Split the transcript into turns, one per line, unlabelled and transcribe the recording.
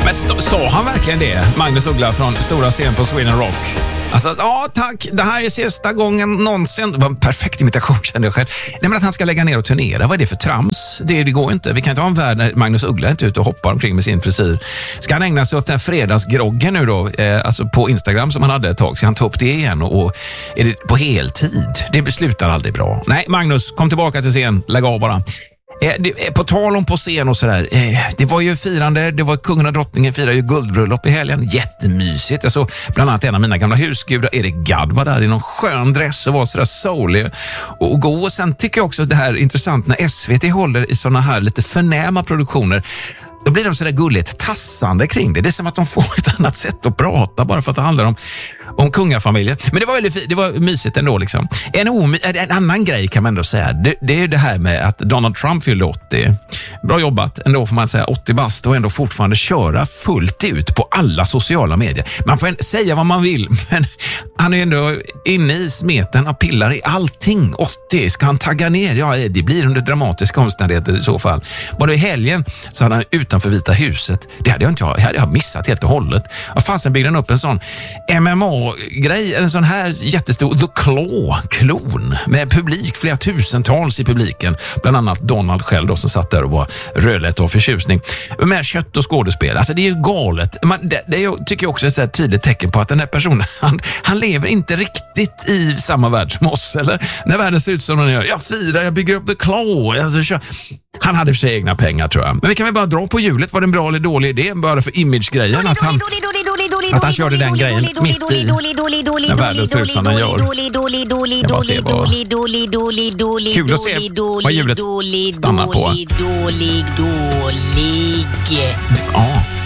Men sa han verkligen det? Magnus Uggla från stora scen på Sweden Rock. Alltså, ja tack, det här är sista gången någonsin. Det var en perfekt imitation, kände jag själv. Nej, men att han ska lägga ner och turnera, vad är det för trams? Det går inte. Vi kan inte ha en värld när Magnus Uggla inte är ute och hoppar omkring med sin frisyr. Ska han ägna sig åt den fredagsgroggen nu då, alltså på Instagram som han hade ett tag? Ska han ta upp det igen och är det på heltid? Det beslutar aldrig bra. Nej, Magnus, kom tillbaka till scen. Lägg av bara. På tal om på scen och sådär, det var ju firande, det var kungen och drottningen firar ju guldbröllop i helgen, jättemysigt. Jag såg bland annat en av mina gamla husgudar, Erik Gadd, var där i någon skön dress och var sådär soulig och god. Och sen tycker jag också det här är intressant när SVT håller i sådana här lite förnäma produktioner. Då blir de sådär gulligt tassande kring det. Det är som att de får ett annat sätt att prata bara för att det handlar om kungafamiljen. Men det var väldigt det var mysigt ändå liksom. En annan grej kan man ändå säga. Det är ju det här med att Donald Trump fyllde 80. Bra jobbat ändå får man säga, 80 bast och ändå fortfarande köra fullt ut på alla sociala medier. Man får säga vad man vill, men han är ändå inne i smeten och pillar i allting. 80, ska han tagga ner? Ja, det blir under dramatiska omständigheter i så fall. Var det i helgen så hade han utanför Vita huset. Det hade jag missat helt och hållet. Och fasen byggde han upp en sån MMA-grej, en sån här jättestor The Claw-klon med publik, flera tusentals i publiken. Bland annat Donald själv då, som satt där och var rödlätt och förtjusning. Med kött och skådespel. Alltså det är ju galet. Det tycker jag också är ett tydligt tecken på att den här personen, han lever inte riktigt i samma värld som oss. Eller när världen ser ut som den gör. Jag bygger upp The Claw. Alltså, han hade för sig egna pengar tror jag. Men vi kan väl bara dra på hjulet. Var det en bra eller dålig idé? Bara för image-grejen att han körde den grejen mitt i när världen ser ut som den gör. Kul att se vad hjulet stannar på.
Dålig.
Ja.